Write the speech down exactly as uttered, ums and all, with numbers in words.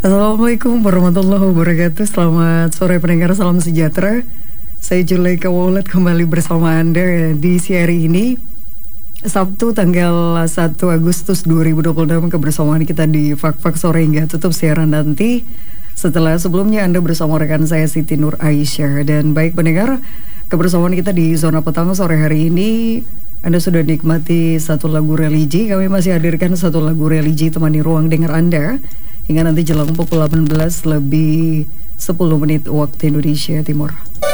Assalamualaikum warahmatullahi wabarakatuh. Selamat sore pendengar, salam sejahtera. Saya Juleika Wallet kembali bersama Anda di siari ini, Sabtu tanggal satu Agustus dua ribu dua puluh enam. Kebersamaan kita di Fak-Fak sore hingga tutup siaran nanti. Setelah sebelumnya Anda bersama rekan saya Siti Nur Aisyah. Dan baik pendengar, kebersamaan kita di zona petang sore hari ini, Anda sudah nikmati satu lagu religi. Kami masih hadirkan satu lagu religi temani ruang dengar Anda hingga nanti jelang pukul delapan belas lebih sepuluh menit waktu Indonesia Timur.